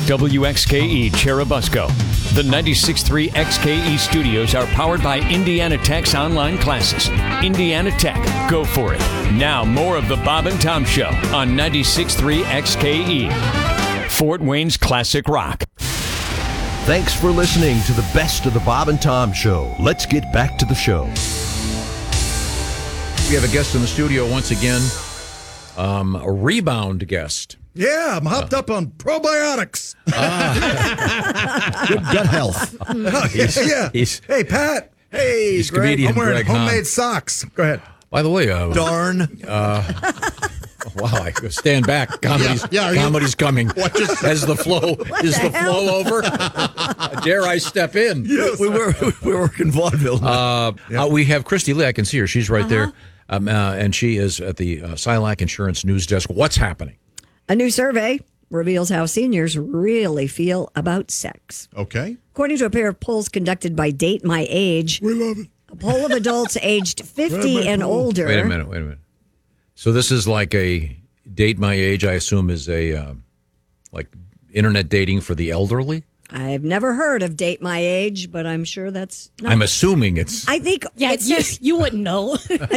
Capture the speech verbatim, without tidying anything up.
W X K E Cherubusco. The ninety-six point three X K E studios are powered by Indiana Tech's online classes. Indiana Tech, go for it. Now, more of the Bob and Tom Show on ninety-six point three X K E. Fort Wayne's classic rock. Thanks for listening to the best of the Bob and Tom Show. Let's get back to the show. We have a guest in the studio once again, um, a rebound guest. Yeah, I'm hopped uh, up on probiotics. Ah. Good gut health. he's, yeah. He's, hey, Pat. Hey, he's Greg. comedian I'm wearing Greg homemade Hahn. socks. Go ahead. By the way, uh, darn. Uh, wow, I stand back. Comedy's, yeah, yeah, comedy's coming. Just, As the flow is the, the flow over? Dare I step in? Yes. We were we were working vaudeville. Uh, yeah. uh, we have Christy Lee. I can see her. She's right uh-huh. there, um, uh, and she is at the uh, Silac Insurance News Desk. What's happening? A new survey reveals how seniors really feel about sex. Okay. According to a pair of polls conducted by Date My Age, we love it. A poll of adults aged fifty and older. Wait a minute. Wait a minute. So this is like a Date My Age. I assume is a uh, like internet dating for the elderly. I've never heard of Date My Age, but I'm sure that's. Not, I'm assuming it's. I think Yeah, it you, says you wouldn't know.